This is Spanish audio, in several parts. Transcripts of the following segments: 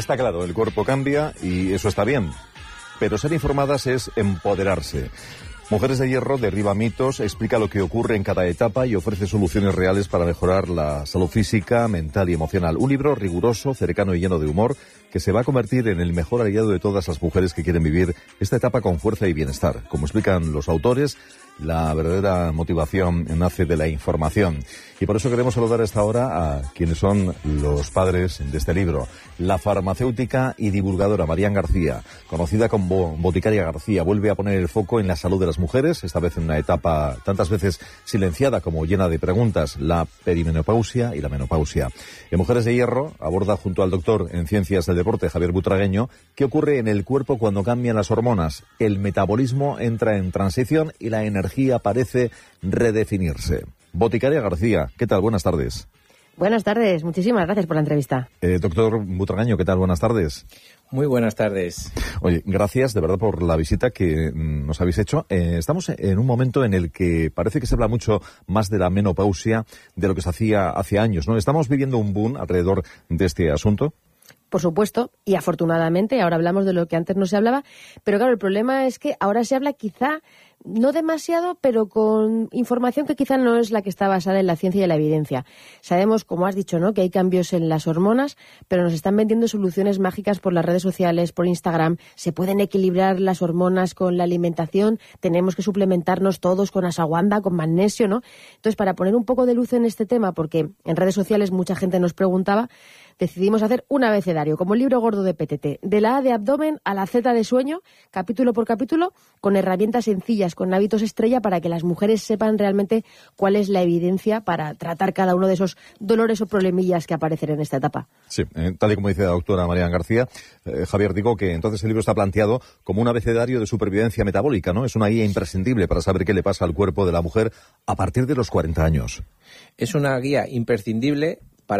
Está claro, el cuerpo cambia y eso está bien. Pero ser informadas es empoderarse. Mujeres de Hierro derriba mitos, explica lo que ocurre en cada etapa y ofrece soluciones reales para mejorar la salud física, mental y emocional. Un libro riguroso, cercano y lleno de humor que se va a convertir en el mejor aliado de todas las mujeres que quieren vivir esta etapa con fuerza y bienestar. Como explican los autores, la verdadera motivación nace de la información. Y por eso queremos saludar a esta hora a quienes son los padres de este libro. La farmacéutica y divulgadora Marían García, conocida como Boticaria García, vuelve a poner el foco en la salud de las mujeres, esta vez en una etapa tantas veces silenciada como llena de preguntas, la perimenopausia y la menopausia. En Mujeres de Hierro aborda junto al doctor en Ciencias del Deporte, Javier Butragueño, qué ocurre en el cuerpo cuando cambian las hormonas. El metabolismo entra en transición y la energía parece redefinirse. Boticaria García, ¿qué tal? Buenas tardes. Buenas tardes, muchísimas gracias por la entrevista. Doctor Butragueño, ¿qué tal? Buenas tardes. Muy buenas tardes. Oye, gracias de verdad por la visita que nos habéis hecho. Estamos en un momento en el que parece que se habla mucho más de la menopausia de lo que se hacía hace años, ¿no? ¿Estamos viviendo un boom alrededor de este asunto? Por supuesto, y afortunadamente, ahora hablamos de lo que antes no se hablaba, pero claro, el problema es que ahora se habla quizá, no demasiado, pero con información que quizá no es la que está basada en la ciencia y en la evidencia. Sabemos, como has dicho, ¿no?, que hay cambios en las hormonas, pero nos están vendiendo soluciones mágicas por las redes sociales, por Instagram. Se pueden equilibrar las hormonas con la alimentación, tenemos que suplementarnos todos con ashwagandha, con magnesio, ¿no? Entonces, para poner un poco de luz en este tema, porque en redes sociales mucha gente nos preguntaba, decidimos hacer un abecedario, como el libro gordo de PTT, de la A de abdomen a la Z de sueño, capítulo por capítulo, con herramientas sencillas, con hábitos estrella, para que las mujeres sepan realmente cuál es la evidencia para tratar cada uno de esos dolores o problemillas que aparecen en esta etapa. Sí, tal y como dice la doctora Marían García, Javier, digo que entonces el libro está planteado como un abecedario de supervivencia metabólica, ¿no? Es una guía imprescindible para saber qué le pasa al cuerpo de la mujer a partir de los 40 años. Es una guía imprescindible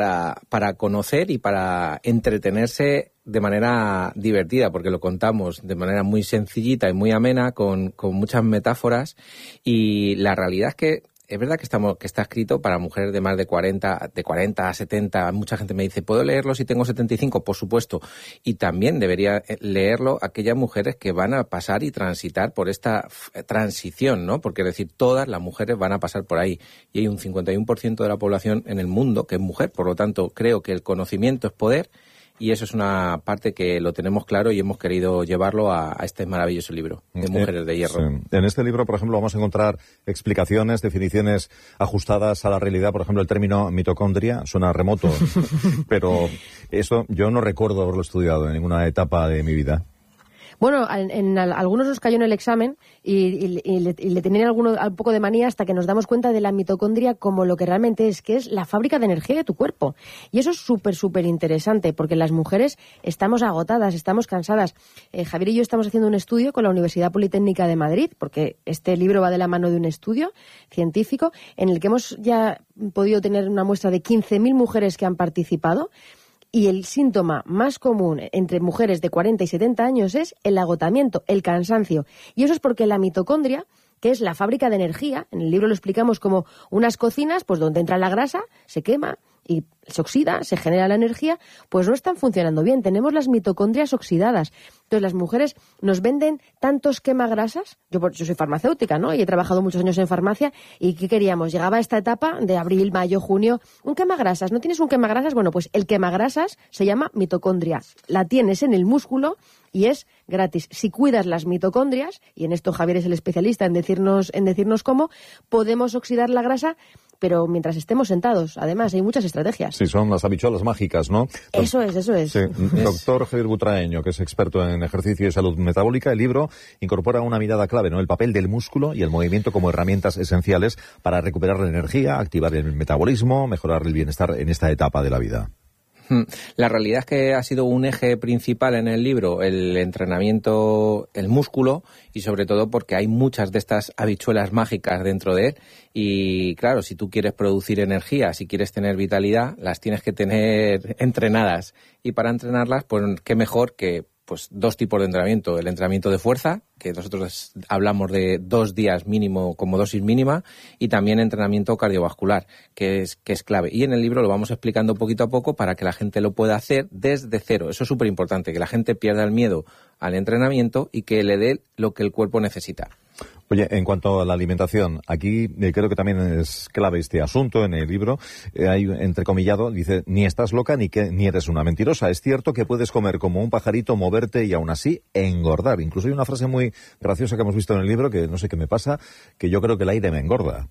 para conocer y para entretenerse de manera divertida, porque lo contamos de manera muy sencillita y muy amena, con muchas metáforas, y la realidad es que es verdad que está escrito para mujeres de más de 40 a 70. Mucha gente me dice, ¿puedo leerlo si tengo 75? Por supuesto. Y también debería leerlo aquellas mujeres que van a pasar y transitar por esta transición, ¿no? Porque es decir, todas las mujeres van a pasar por ahí. Y hay un 51% de la población en el mundo que es mujer. Por lo tanto, creo que el conocimiento es poder. Y eso es una parte que lo tenemos claro y hemos querido llevarlo a este maravilloso libro de Mujeres de Hierro. Sí. En este libro, por ejemplo, vamos a encontrar explicaciones, definiciones ajustadas a la realidad. Por ejemplo, el término mitocondria suena remoto, pero eso yo no recuerdo haberlo estudiado en ninguna etapa de mi vida. Bueno, en algunos nos cayó en el examen y le tenían un poco de manía, hasta que nos damos cuenta de la mitocondria como lo que realmente es, que es la fábrica de energía de tu cuerpo. Y eso es súper interesante, porque las mujeres estamos agotadas, estamos cansadas. Javier y yo estamos haciendo un estudio con la Universidad Politécnica de Madrid, porque este libro va de la mano de un estudio científico en el que hemos ya podido tener una muestra de 15.000 mujeres que han participado. Y el síntoma más común entre mujeres de 40 y 70 años es el agotamiento, el cansancio. Y eso es porque la mitocondria, que es la fábrica de energía, en el libro lo explicamos como unas cocinas, pues donde entra la grasa, se quema y se oxida, se genera la energía, pues no están funcionando bien. Tenemos las mitocondrias oxidadas. Entonces las mujeres nos venden tantos quemagrasas. Yo soy farmacéutica, ¿no? Y he trabajado muchos años en farmacia. ¿Y qué queríamos? Llegaba esta etapa de abril, mayo, junio. Un quemagrasas. ¿No tienes un quemagrasas? Bueno, pues el quemagrasas se llama mitocondria. La tienes en el músculo y es gratis. Si cuidas las mitocondrias, y en esto Javier es el especialista en decirnos cómo, podemos oxidar la grasa, pero mientras estemos sentados. Además, hay muchas estrategias. Sí, son las habichuelas mágicas, ¿no? Eso es. Sí. Doctor Javier Butragueño, que es experto en ejercicio y salud metabólica, el libro incorpora una mirada clave, ¿no? El papel del músculo y el movimiento como herramientas esenciales para recuperar la energía, activar el metabolismo, mejorar el bienestar en esta etapa de la vida. La realidad es que ha sido un eje principal en el libro el entrenamiento, el músculo, y sobre todo porque hay muchas de estas habichuelas mágicas dentro de él. Y claro, si tú quieres producir energía, si quieres tener vitalidad, las tienes que tener entrenadas. Y para entrenarlas, pues qué mejor que pues 2 tipos de entrenamiento. El entrenamiento de fuerza, que nosotros hablamos de 2 días mínimo como dosis mínima, y también entrenamiento cardiovascular, que es clave. Y en el libro lo vamos explicando poquito a poco para que la gente lo pueda hacer desde cero. Eso es súper importante, que la gente pierda el miedo al entrenamiento y que le dé lo que el cuerpo necesita. Oye, en cuanto a la alimentación, aquí creo que también es clave este asunto en el libro. Hay entrecomillado, dice, ni estás loca ni eres una mentirosa. Es cierto que puedes comer como un pajarito, moverte y aún así engordar. Incluso hay una frase muy graciosa que hemos visto en el libro, que no sé qué me pasa, que yo creo que el aire me engorda.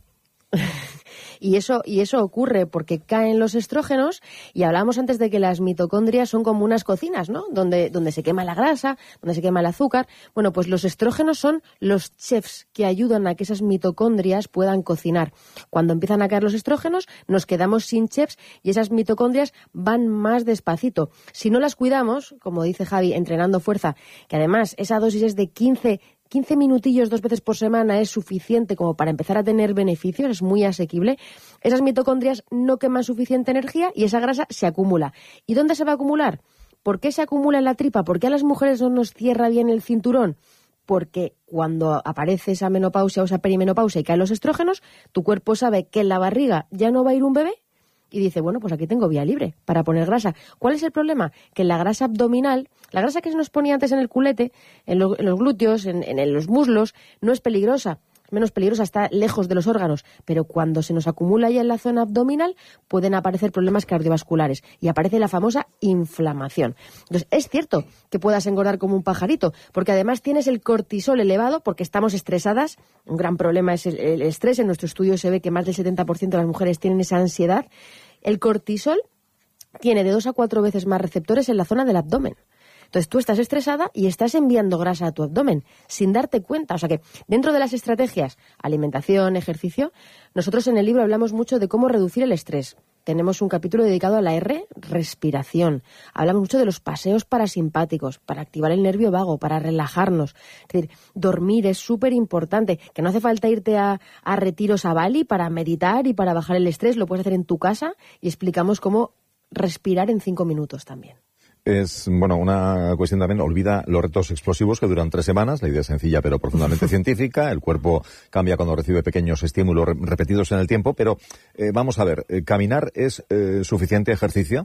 Y eso ocurre porque caen los estrógenos, y hablábamos antes de que las mitocondrias son como unas cocinas, ¿no? Donde se quema la grasa, donde se quema el azúcar. Bueno, pues los estrógenos son los chefs que ayudan a que esas mitocondrias puedan cocinar. Cuando empiezan a caer los estrógenos, nos quedamos sin chefs y esas mitocondrias van más despacito. Si no las cuidamos, como dice Javi, entrenando fuerza, que además esa dosis es de 15 minutillos 2 veces por semana es suficiente como para empezar a tener beneficios, es muy asequible. Esas mitocondrias no queman suficiente energía y esa grasa se acumula. ¿Y dónde se va a acumular? ¿Por qué se acumula en la tripa? ¿Por qué a las mujeres no nos cierra bien el cinturón? Porque cuando aparece esa menopausia o esa perimenopausia y caen los estrógenos, tu cuerpo sabe que en la barriga ya no va a ir un bebé y dice, bueno, pues aquí tengo vía libre para poner grasa. ¿Cuál es el problema? Que la grasa abdominal, la grasa que se nos ponía antes en el culete, en los glúteos, en los muslos, no es peligrosa. Menos peligrosa, está lejos de los órganos, pero cuando se nos acumula ya en la zona abdominal pueden aparecer problemas cardiovasculares y aparece la famosa inflamación. Entonces, es cierto que puedas engordar como un pajarito, porque además tienes el cortisol elevado porque estamos estresadas. Un gran problema es el estrés. En nuestro estudio se ve que más del 70% de las mujeres tienen esa ansiedad. El cortisol tiene de 2 a 4 veces más receptores en la zona del abdomen. Entonces tú estás estresada y estás enviando grasa a tu abdomen sin darte cuenta. O sea que dentro de las estrategias, alimentación, ejercicio, nosotros en el libro hablamos mucho de cómo reducir el estrés. Tenemos un capítulo dedicado a la respiración. Hablamos mucho de los paseos parasimpáticos, para activar el nervio vago, para relajarnos. Es decir, dormir es súper importante, que no hace falta irte a retiros a Bali para meditar y para bajar el estrés. Lo puedes hacer en tu casa y explicamos cómo respirar en 5 minutos también. Es, bueno, una cuestión también, olvida los retos explosivos que duran 3 semanas. La idea es sencilla pero profundamente científica. El cuerpo cambia cuando recibe pequeños estímulos repetidos en el tiempo, pero vamos a ver, ¿caminar es suficiente ejercicio?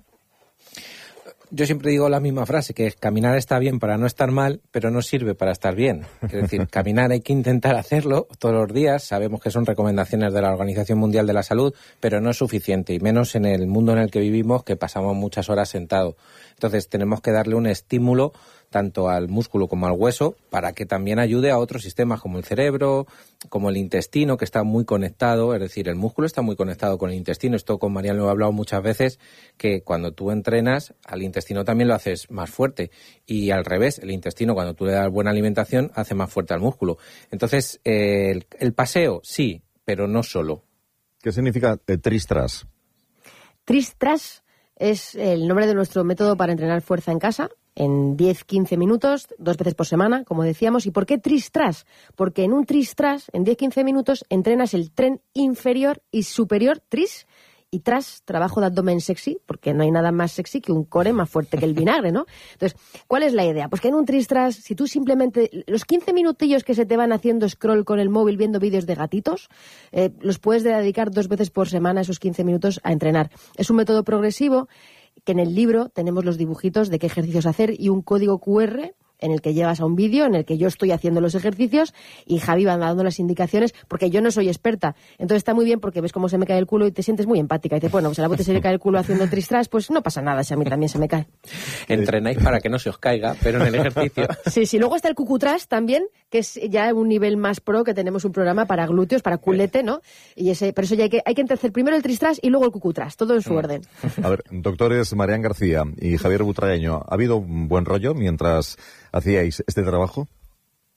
Yo siempre digo la misma frase, que es caminar está bien para no estar mal, pero no sirve para estar bien. Es decir, caminar hay que intentar hacerlo todos los días. Sabemos que son recomendaciones de la Organización Mundial de la Salud, pero no es suficiente, y menos en el mundo en el que vivimos, que pasamos muchas horas sentados. Entonces tenemos que darle un estímulo tanto al músculo como al hueso para que también ayude a otros sistemas como el cerebro, como el intestino, que está muy conectado. Es decir, el músculo está muy conectado con el intestino. Esto con Mariano lo he hablado muchas veces, que cuando tú entrenas al intestino también lo haces más fuerte, y al revés, el intestino cuando tú le das buena alimentación hace más fuerte al músculo. Entonces el paseo sí, pero no solo. ¿Qué significa Tris-Tras? Tris-Tras es el nombre de nuestro método para entrenar fuerza en casa, en 10-15 minutos, 2 veces por semana, como decíamos. ¿Y por qué Tris-Tras? Porque en un Tris-Tras, en 10-15 minutos, entrenas el tren inferior y superior, tris, y tras, trabajo de abdomen sexy, porque no hay nada más sexy que un core más fuerte que el vinagre, ¿no? Entonces, ¿cuál es la idea? Pues que en un Tris-Tras, si tú simplemente, los 15 minutillos que se te van haciendo scroll con el móvil viendo vídeos de gatitos, los puedes dedicar 2 veces por semana, esos 15 minutos, a entrenar. Es un método progresivo, que en el libro tenemos los dibujitos de qué ejercicios hacer y un código QR en el que llevas a un vídeo en el que yo estoy haciendo los ejercicios y Javi va dando las indicaciones, porque yo no soy experta. Entonces está muy bien porque ves cómo se me cae el culo y te sientes muy empática. Y dices, bueno, pues a la bote se le cae el culo haciendo Tris-Tras, pues no pasa nada si a mí también se me cae. Entrenáis para que no se os caiga, pero en el ejercicio. Sí, luego está el cucutras también, que es ya un nivel más pro, que tenemos un programa para glúteos, para culete, ¿no? Y pero eso ya hay que hacer primero el Tris-Tras y luego el cucutras, todo en su orden. A ver, doctores Marián García y Javier Butragueño, ¿ha habido un buen rollo mientras hacíais este trabajo?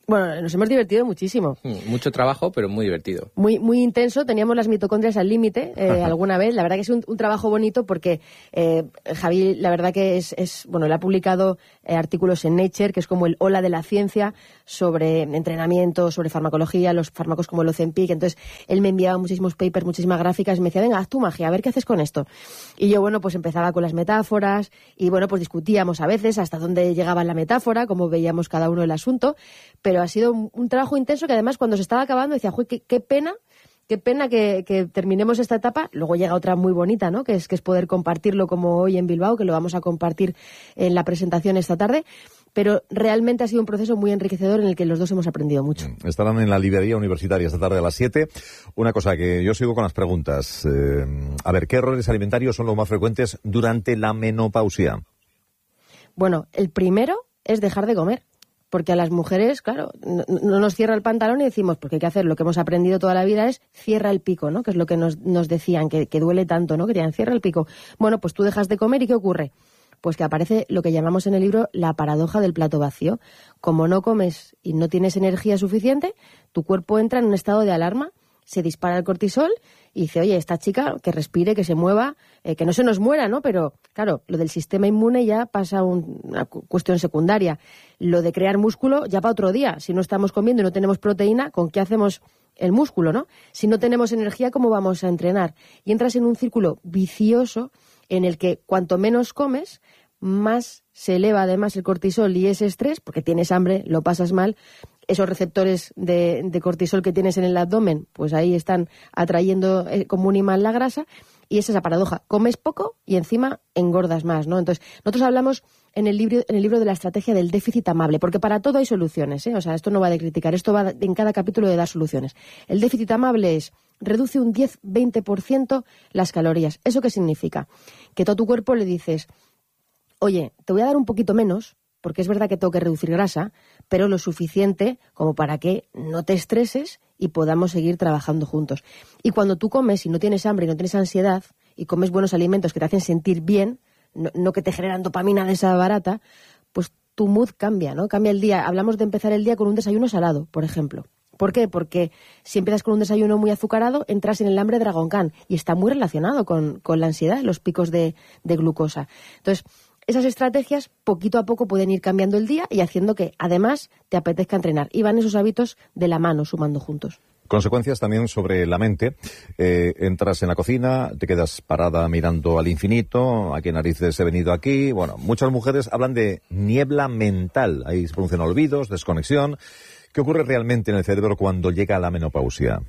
Bueno, nos hemos divertido muchísimo. Mucho trabajo, pero muy divertido. Muy, muy intenso. Teníamos las mitocondrias al límite alguna vez. La verdad que es un trabajo bonito porque Javi, la verdad que bueno, él ha publicado artículos en Nature, que es como el hola de la ciencia, sobre entrenamiento, sobre farmacología, los fármacos como el Ozempic. Entonces, él me enviaba muchísimos papers, muchísimas gráficas y me decía, venga, haz tu magia, a ver qué haces con esto. Y yo, bueno, pues empezaba con las metáforas y, bueno, pues discutíamos a veces hasta dónde llegaba la metáfora, cómo veíamos cada uno el asunto, pero ha sido un trabajo intenso que además cuando se estaba acabando decía, qué pena que terminemos esta etapa. Luego llega otra muy bonita, ¿no? Que es poder compartirlo como hoy en Bilbao, que lo vamos a compartir en la presentación esta tarde. Pero realmente ha sido un proceso muy enriquecedor en el que los dos hemos aprendido mucho. Estarán en la librería universitaria esta tarde a las 7. Una cosa que yo sigo con las preguntas. A ver, ¿qué errores alimentarios son los más frecuentes durante la menopausia? Bueno, el primero es dejar de comer. Porque a las mujeres, claro, no nos cierra el pantalón y decimos, porque hay que hacer lo que hemos aprendido toda la vida es cierra el pico, ¿no? Que es lo que nos decían, que duele tanto, ¿no? Que decían, cierra el pico. Bueno, pues tú dejas de comer y ¿qué ocurre? Pues que aparece lo que llamamos en el libro la paradoja del plato vacío. Como no comes y no tienes energía suficiente, tu cuerpo entra en un estado de alarma, se dispara el cortisol y dice, oye, esta chica que respire, que se mueva, que no se nos muera, ¿no? Pero, claro, lo del sistema inmune ya pasa una cuestión secundaria. Lo de crear músculo ya para otro día. Si no estamos comiendo y no tenemos proteína, ¿con qué hacemos el músculo, no? Si no tenemos energía, ¿cómo vamos a entrenar? Y entras en un círculo vicioso en el que cuanto menos comes, más se eleva además el cortisol y ese estrés, porque tienes hambre, lo pasas mal. Esos receptores de cortisol que tienes en el abdomen, pues ahí están atrayendo como un imán la grasa, y es esa paradoja. Comes poco y encima engordas más, ¿no? Entonces, nosotros hablamos en el libro de la estrategia del déficit amable, porque para todo hay soluciones, ¿eh? O sea, esto no va de criticar, esto va en cada capítulo de dar soluciones. El déficit amable es reduce un 10-20% las calorías. ¿Eso qué significa? Que tú a tu cuerpo le dices, oye, te voy a dar un poquito menos, porque es verdad que tengo que reducir grasa, pero lo suficiente como para que no te estreses y podamos seguir trabajando juntos. Y cuando tú comes y no tienes hambre y no tienes ansiedad y comes buenos alimentos que te hacen sentir bien, no que te generan dopamina de esa barata, pues tu mood cambia, ¿no? Cambia el día. Hablamos de empezar el día con un desayuno salado, por ejemplo. ¿Por qué? Porque si empiezas con un desayuno muy azucarado, entras en el hambre Dragon Khan y está muy relacionado con la ansiedad, los picos de glucosa. Entonces, esas estrategias poquito a poco pueden ir cambiando el día y haciendo que, además, te apetezca entrenar. Y van esos hábitos de la mano, sumando juntos. Consecuencias también sobre la mente. Entras en la cocina, te quedas parada mirando al infinito. ¿A qué narices he venido aquí? Bueno, muchas mujeres hablan de niebla mental. Ahí se pronuncian olvidos, desconexión. ¿Qué ocurre realmente en el cerebro cuando llega la menopausia?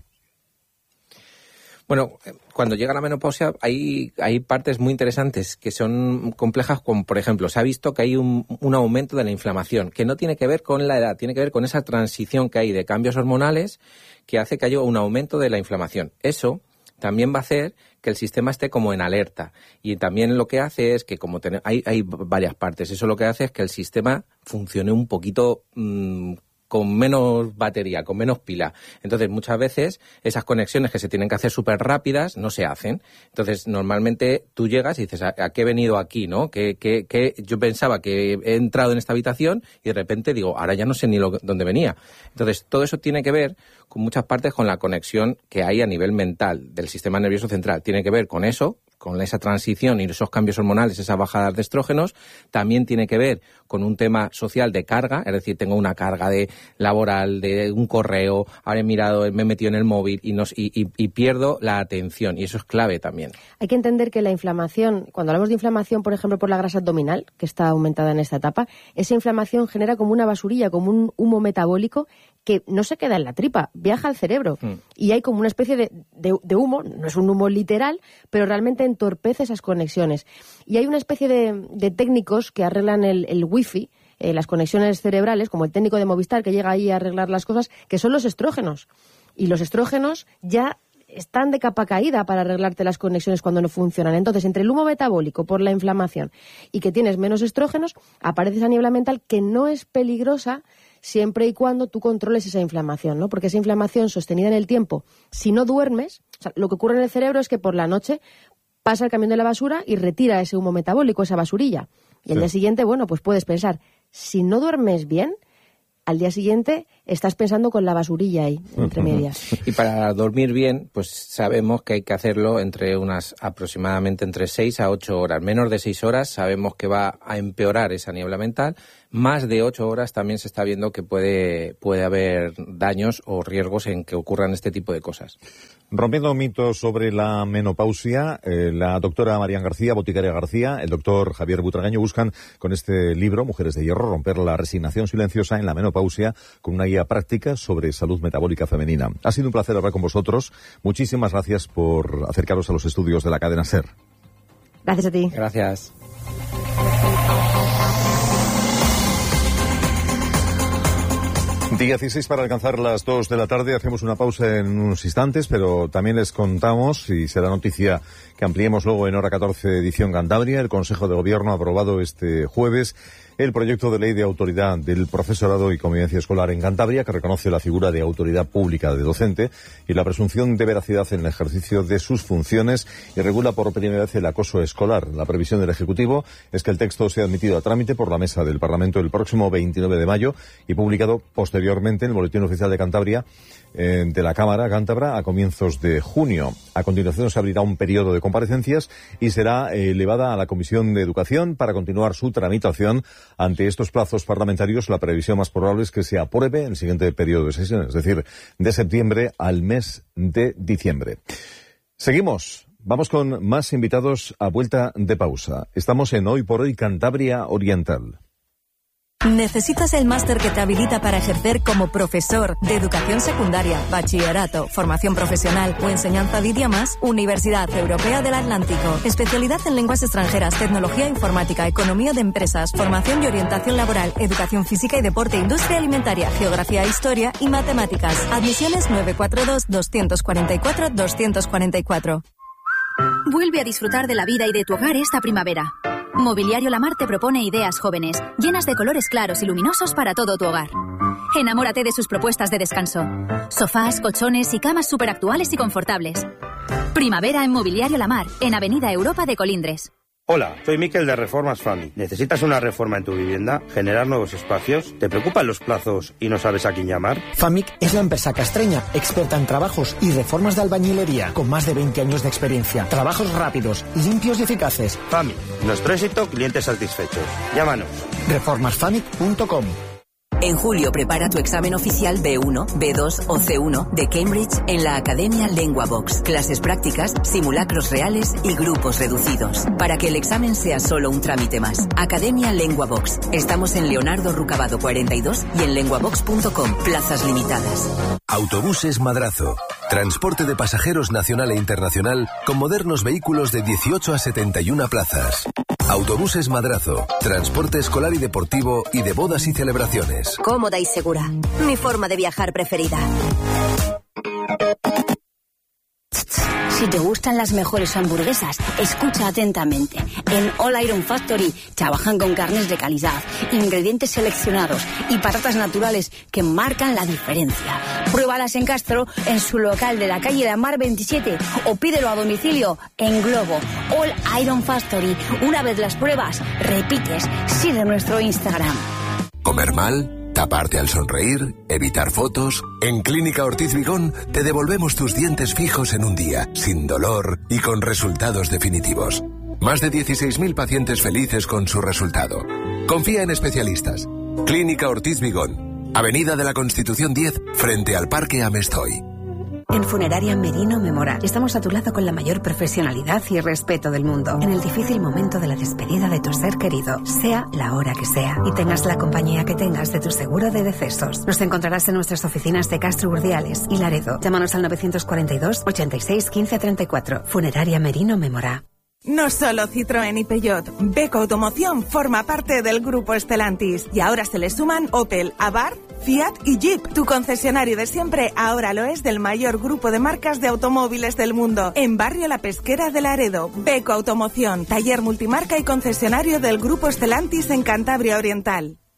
Bueno, cuando llega la menopausia hay partes muy interesantes que son complejas, como por ejemplo, se ha visto que hay un aumento de la inflamación, que no tiene que ver con la edad, tiene que ver con esa transición que hay de cambios hormonales que hace que haya un aumento de la inflamación. Eso también va a hacer que el sistema esté como en alerta. Y también lo que hace es que hay varias partes. Eso lo que hace es que el sistema funcione un poquito con menos batería, con menos pila. Entonces, muchas veces, esas conexiones que se tienen que hacer súper rápidas no se hacen. Entonces, normalmente tú llegas y dices, ¿a qué he venido aquí, no? Que yo pensaba que he entrado en esta habitación y de repente digo, ahora ya no sé ni dónde venía. Entonces, todo eso tiene que ver con muchas partes con la conexión que hay a nivel mental del sistema nervioso central. Tiene que ver con eso, con esa transición y esos cambios hormonales, esas bajadas de estrógenos. También tiene que ver con un tema social de carga, es decir, tengo una carga de laboral, de un correo, ahora he mirado, me he metido en el móvil y pierdo la atención, y eso es clave también. Hay que entender que la inflamación, cuando hablamos de inflamación, por ejemplo, por la grasa abdominal, que está aumentada en esta etapa, esa inflamación genera como una basurilla, como un humo metabólico que no se queda en la tripa, viaja al cerebro. Y hay como una especie de humo, no es un humo literal, pero realmente entorpece esas conexiones. Y hay una especie de técnicos que arreglan el wifi, las conexiones cerebrales, como el técnico de Movistar que llega ahí a arreglar las cosas, que son los estrógenos. Y los estrógenos ya están de capa caída para arreglarte las conexiones cuando no funcionan. Entonces, entre el humo metabólico por la inflamación y que tienes menos estrógenos, aparece esa niebla mental que no es peligrosa siempre y cuando tú controles esa inflamación, ¿no? Porque esa inflamación sostenida en el tiempo, si no duermes, o sea, lo que ocurre en el cerebro es que por la noche pasa el camión de la basura y retira ese humo metabólico, esa basurilla. Y al día siguiente, bueno, pues puedes pensar, si no duermes bien, al día siguiente estás pensando con la basurilla ahí, entre medias. Y para dormir bien, pues sabemos que hay que hacerlo aproximadamente entre 6 a 8 horas. Menos de 6 horas sabemos que va a empeorar esa niebla mental. Más de 8 horas también se está viendo que puede haber daños o riesgos en que ocurran este tipo de cosas. Rompiendo mitos sobre la menopausia, la doctora Marian García, boticaria García, el doctor Javier Butragaño buscan con este libro, Mujeres de Hierro, romper la resignación silenciosa en la menopausia con una guía práctica sobre salud metabólica femenina. Ha sido un placer hablar con vosotros. Muchísimas gracias por acercaros a los estudios de la cadena SER. Gracias a ti. Gracias. Día 16 para alcanzar las 2 de la tarde. Hacemos una pausa en unos instantes, pero también les contamos, y será noticia que ampliemos luego en hora 14 edición Cantabria, el Consejo de Gobierno ha aprobado este jueves el proyecto de ley de autoridad del profesorado y convivencia escolar en Cantabria, que reconoce la figura de autoridad pública de docente y la presunción de veracidad en el ejercicio de sus funciones y regula por primera vez el acoso escolar. La previsión del Ejecutivo es que el texto sea admitido a trámite por la mesa del Parlamento el próximo 29 de mayo y publicado posteriormente en el Boletín Oficial de Cantabria de la Cámara Cántabra a comienzos de junio. A continuación se abrirá un periodo de comparecencias y será elevada a la Comisión de Educación para continuar su tramitación. Ante estos plazos parlamentarios, la previsión más probable es que se apruebe en el siguiente periodo de sesiones, es decir, de septiembre al mes de diciembre. Seguimos. Vamos con más invitados a vuelta de pausa. Estamos en Hoy por Hoy Cantabria Oriental. ¿Necesitas el máster que te habilita para ejercer como profesor de educación secundaria, bachillerato, formación profesional o enseñanza de idiomas? Universidad Europea del Atlántico. Especialidad en lenguas extranjeras, tecnología informática, economía de empresas, formación y orientación laboral, educación física y deporte, industria alimentaria, geografía e historia y matemáticas. Admisiones 942-244-244. Vuelve a disfrutar de la vida y de tu hogar esta primavera. Mobiliario Lamar te propone ideas jóvenes, llenas de colores claros y luminosos para todo tu hogar. Enamórate de sus propuestas de descanso. Sofás, colchones y camas superactuales y confortables. Primavera en Mobiliario Lamar, en Avenida Europa de Colindres. Hola, soy Miquel de Reformas Famic. ¿Necesitas una reforma en tu vivienda? ¿Generar nuevos espacios? ¿Te preocupan los plazos y no sabes a quién llamar? Famic es la empresa castreña, experta en trabajos y reformas de albañilería, con más de 20 años de experiencia. Trabajos rápidos, limpios y eficaces. Famic, nuestro éxito, clientes satisfechos. Llámanos. Reformasfamic.com. En julio prepara tu examen oficial B1, B2 o C1 de Cambridge en la Academia LenguaVox. Clases prácticas, simulacros reales y grupos reducidos. Para que el examen sea solo un trámite más. Academia LenguaVox. Estamos en Leonardo Rucabado 42 y en lenguavox.com. Plazas limitadas. Autobuses Madrazo. Transporte de pasajeros nacional e internacional con modernos vehículos de 18 a 71 plazas. Autobuses Madrazo. Transporte escolar y deportivo y de bodas y celebraciones. Cómoda y segura. Mi forma de viajar preferida. Si te gustan las mejores hamburguesas, escucha atentamente. En All Iron Factory trabajan con carnes de calidad, ingredientes seleccionados y patatas naturales que marcan la diferencia. Pruébalas en Castro, en su local de la calle La Mar 27 o pídelo a domicilio en Globo. All Iron Factory. Una vez las pruebas, repites. Sigue nuestro Instagram. ¿Comer mal? ¿Taparte al sonreír? ¿Evitar fotos? En Clínica Ortiz Vigón te devolvemos tus dientes fijos en un día, sin dolor y con resultados definitivos. Más de 16.000 pacientes felices con su resultado. Confía en especialistas. Clínica Ortiz Vigón, Avenida de la Constitución 10, frente al Parque Amestoy. En Funeraria Merino Memora estamos a tu lado con la mayor profesionalidad y respeto del mundo. En el difícil momento de la despedida de tu ser querido, sea la hora que sea, y tengas la compañía que tengas de tu seguro de decesos. Nos encontrarás en nuestras oficinas de Castro Urdiales y Laredo. Llámanos al 942 86 15 34. Funeraria Merino Memora. No solo Citroën y Peugeot, Beko Automoción forma parte del grupo Stellantis y ahora se le suman Opel, Abarth, Fiat y Jeep. Tu concesionario de siempre ahora lo es del mayor grupo de marcas de automóviles del mundo. En Barrio La Pesquera de Laredo, Beko Automoción, taller multimarca y concesionario del grupo Stellantis en Cantabria Oriental.